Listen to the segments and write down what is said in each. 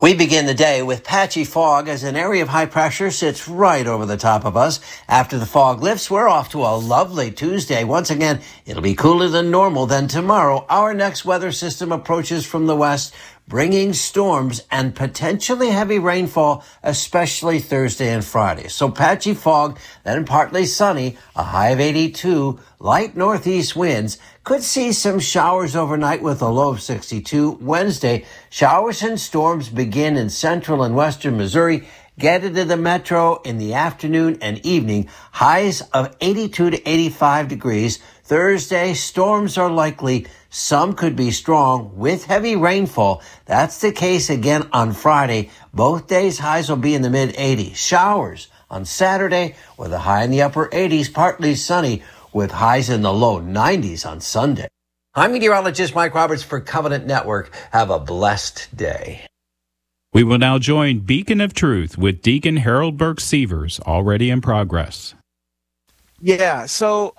We begin the day with patchy fog as an area of high pressure sits right over the top of us. After the fog lifts, we're off to a lovely Tuesday. Once again, it'll be cooler than normal. Then tomorrow, our next weather system approaches from the west, bringing storms and potentially heavy rainfall, especially Thursday and Friday. So patchy fog, then partly sunny, a high of 82, light northeast winds. Could see some showers overnight with a low of 62. Wednesday, showers and storms begin in central and western Missouri, get into the metro in the afternoon and evening, highs of 82 to 85 degrees. Thursday, storms are likely. Some could be strong with heavy rainfall. That's the case again on Friday. Both days highs will be in the mid-80s. Showers on Saturday with a high in the upper 80s, partly sunny with highs in the low 90s on Sunday. I'm meteorologist Mike Roberts for Covenant Network. Have a blessed day. We will now join Beacon of Truth with Deacon Harold Burke Sievers, already in progress. Yeah, so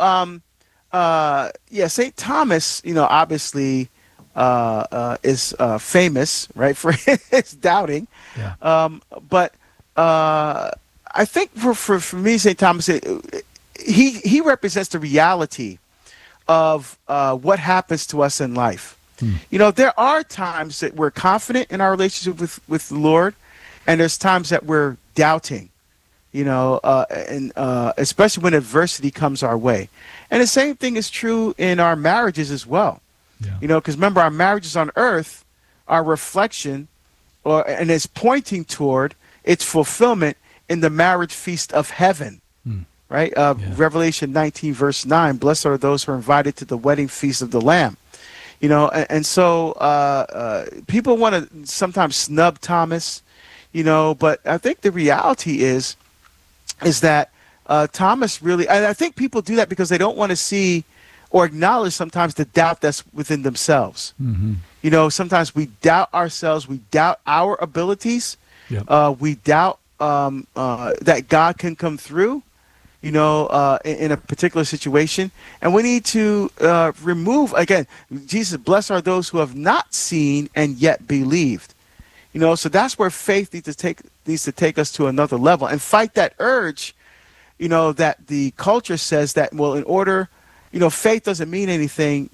St. Thomas, obviously is famous, right, for his doubting. Yeah. But I think for me, St. Thomas, he represents the reality of what happens to us in life. There are times that we're confident in our relationship with the Lord, and there's times that we're doubting, and especially when adversity comes our way. And the same thing is true in our marriages as well. Yeah. Because remember, our marriages on earth are reflection, and it's pointing toward its fulfillment in the marriage feast of heaven. Right? Revelation 19, verse 9, blessed are those who are invited to the wedding feast of the Lamb. And so people want to sometimes snub Thomas, but I think the reality is that Thomas really, and I think people do that because they don't want to see or acknowledge sometimes the doubt that's within themselves. Mm-hmm. Sometimes we doubt ourselves, we doubt our abilities, we doubt that God can come through, in a particular situation. And we need to remove, again, Jesus, blessed are those who have not seen and yet believed. So that's where faith needs to take us to another level and fight that urge, that the culture says that, well, in order, faith doesn't mean anything.